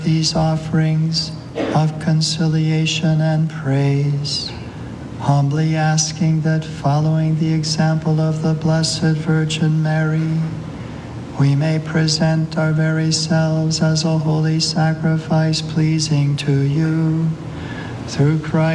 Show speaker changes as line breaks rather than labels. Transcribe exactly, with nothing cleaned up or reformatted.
these offerings of conciliation and praise, humbly asking that, following the example of the Blessed Virgin Mary, we may present our very selves as a holy sacrifice pleasing to you, through Christ